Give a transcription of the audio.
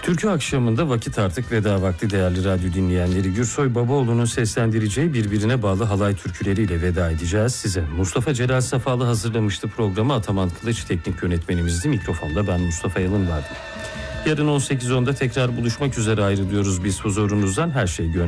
Türkü akşamında vakit artık veda vakti değerli radyo dinleyenleri. Gürsoy Babaoğlu'nun seslendireceği birbirine bağlı halay türküleriyle veda edeceğiz size. Mustafa Celal Safalı hazırlamıştı programı. Ataman Kılıç teknik yönetmenimizdi. Mikrofonda ben Mustafa Yalın vardım. Yarın 18.10'da tekrar buluşmak üzere ayrılıyoruz biz huzurunuzdan. Her şey gönlünüzce.